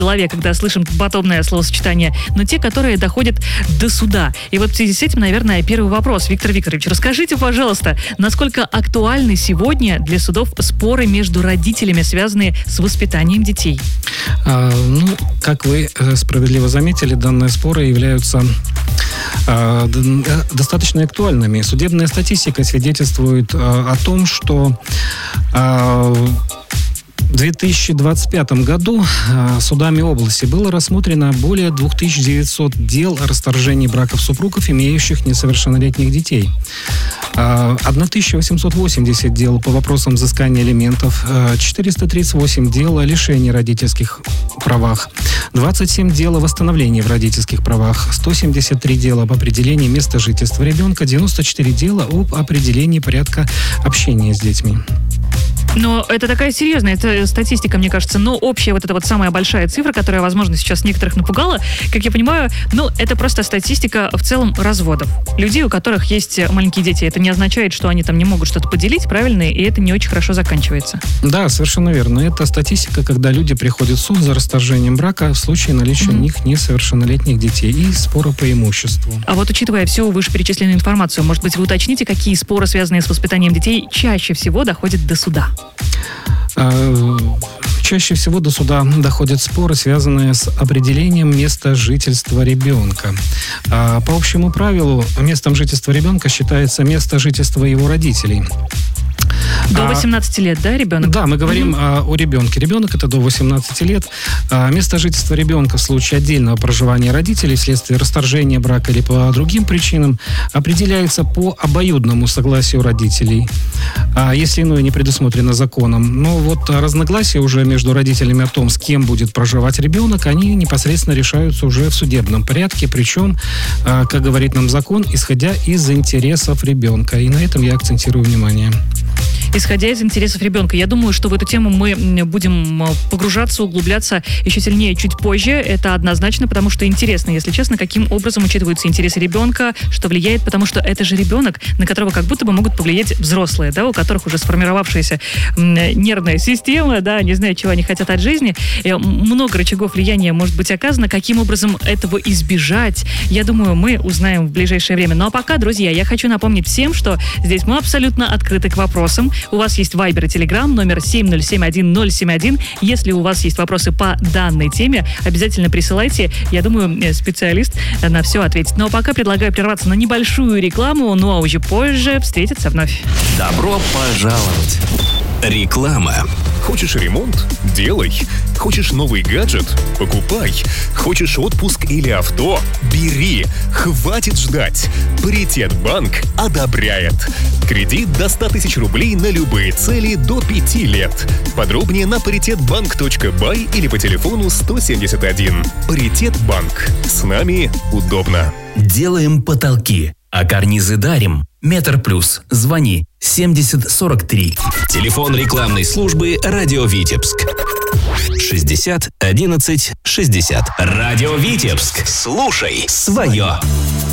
в голове, когда слышим подобное словосочетание, но те, которые доходят до суда. И вот в связи с этим, наверное, первый вопрос. Виктор Викторович, расскажите, пожалуйста, насколько актуальны сегодня для судов споры между родителями, связанные с воспитанием детей? Как вы справедливо заметили, данные споры являются достаточно актуальными. Судебная статистика свидетельствует о том, что в 2025 году судами области было рассмотрено более 2900 дел о расторжении браков супругов, имеющих несовершеннолетних детей. 1880 дел по вопросам взыскания алиментов, 438 дел о лишении родительских правах, 27 дел о восстановлении в родительских правах, 173 дела об определении места жительства ребенка, 94 дела об определении порядка общения с детьми. Но это такая серьезная статистика, мне кажется. Но общая вот эта вот самая большая цифра, которая, возможно, сейчас некоторых напугала, как я понимаю, это просто статистика в целом разводов. Людей, у которых есть маленькие дети. Это не означает, что они там не могут что-то поделить, правильно? И это не очень хорошо заканчивается. Да, совершенно верно. Это статистика, когда люди приходят в суд за расторжением брака в случае наличия у них несовершеннолетних детей и спора по имуществу. А вот учитывая всю вышеперечисленную информацию, может быть, вы уточните, какие споры, связанные с воспитанием детей, чаще всего доходят до суда? Чаще всего до суда доходят споры, связанные с определением места жительства ребенка. По общему правилу, местом жительства ребенка считается место жительства его родителей. До 18 лет, да, ребенок? Да, мы говорим о ребенке. Ребенок — это до 18 лет. Место жительства ребенка в случае отдельного проживания родителей вследствие расторжения брака или по другим причинам определяется по обоюдному согласию родителей, если иное не предусмотрено законом. Но вот разногласия уже между родителями о том, с кем будет проживать ребенок, они непосредственно решаются уже в судебном порядке, причем, как говорит нам закон, исходя из интересов ребенка. И на этом я акцентирую внимание. Исходя из интересов ребенка. Я думаю, что в эту тему мы будем погружаться, углубляться еще сильнее чуть позже. Это однозначно, потому что интересно, если честно, каким образом учитываются интересы ребенка, что влияет, потому что это же ребенок, на которого как будто бы могут повлиять взрослые, да, у которых уже сформировавшаяся нервная система, да, не знаю, чего они хотят от жизни. Много рычагов влияния может быть оказано. Каким образом этого избежать, я думаю, мы узнаем в ближайшее время. Ну а пока, друзья, я хочу напомнить всем, что здесь мы абсолютно открыты к вопросам. У вас есть Viber и Telegram, номер 7071-071. Если у вас есть вопросы по данной теме, обязательно присылайте. Я думаю, специалист на все ответит. Но пока предлагаю прерваться на небольшую рекламу, ну а уже позже встретиться вновь. Добро пожаловать! Реклама. Хочешь ремонт? Делай. Хочешь новый гаджет? Покупай. Хочешь отпуск или авто? Бери. Хватит ждать. Паритет Банк одобряет. Кредит до 100 тысяч рублей на любые цели до 5 лет. Подробнее на paritetbank.by или по телефону 171. Паритет Банк. С нами удобно. Делаем потолки, а карнизы дарим. Метр Плюс. Звони 7043. Телефон рекламной службы «Радио Витебск». 60 11 60. «Радио Витебск». Слушай свое.